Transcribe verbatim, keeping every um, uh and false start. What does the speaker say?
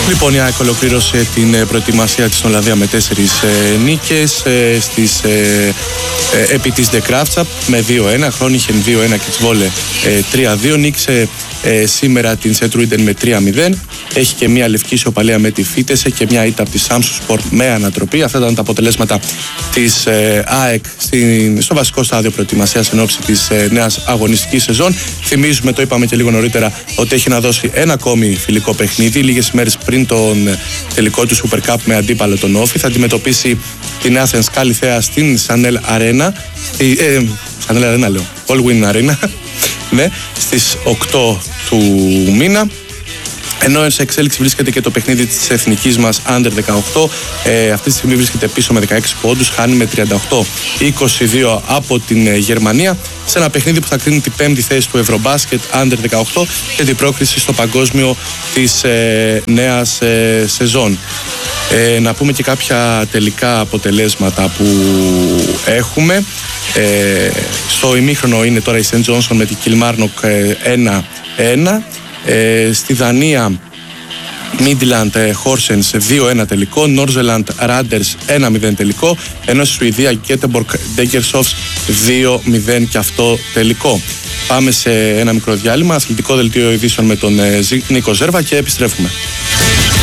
Λοιπόν, η ΑΕΚ ολοκλήρωσε την προετοιμασία της στην Ολλανδία με τέσσερις ε, νίκες ε, στις, ε, ε, επί της Ντεκράφτσα με δύο ένα, Χρόνιχεν δύο ένα και Τσβόλε ε, τρία δύο. Νίκησε ε, σήμερα την Σετρούιντεν με τρία μηδέν. Έχει και μια λευκή ισοπαλία με τη Φίτεσε και μια ήττα από τη Σάμσου Σπορ με ανατροπή. Αυτά ήταν τα αποτελέσματα της ε, ΑΕΚ στην, στο βασικό στάδιο προετοιμασίας εν ώψη της ε, νέας αγωνιστικής σεζόν. Θυμίζουμε, το είπαμε και λίγο νωρίτερα, ότι έχει να δώσει ένα ακόμη φιλικό παιχνίδι λίγες ημέρες πριν τον τελικό του Super Cup με αντίπαλο τον Όφη. Θα αντιμετωπίσει την Athens Καλιθέα στην Chanel Arena. Ε, Chanel Arena λέω, All Win Arena. Ναι, στις οκτώ του μήνα. Ενώ σε εξέλιξη βρίσκεται και το παιχνίδι της εθνικής μας Under δεκαοκτώ. Ε, αυτή τη στιγμή βρίσκεται πίσω με δεκαέξι πόντους, χάνει με τριάντα οκτώ είκοσι δύο από την ε, Γερμανία, σε ένα παιχνίδι που θα κρίνει την πέμπτη θέση του Ευρωμπάσκετ Under δεκαοκτώ και την πρόκριση στο παγκόσμιο της ε, νέας ε, σεζόν. Ε, να πούμε και κάποια τελικά αποτελέσματα που έχουμε. Ε, στο ημίχρονο είναι τώρα η Σεντ Τζόνσον με την Κιλμάρνοκ ένα ένα. Ε, στη Δανία Midland Horsens δύο ένα τελικό, Norzeland Randers ένα μηδέν τελικό, ενώ στη Σουηδία Göteborg Degersoft δύο μηδέν και αυτό τελικό. Πάμε σε ένα μικρό διάλειμμα, αθλητικό δελτίο ειδήσεων με τον Νίκο Ζέρβα και επιστρέφουμε.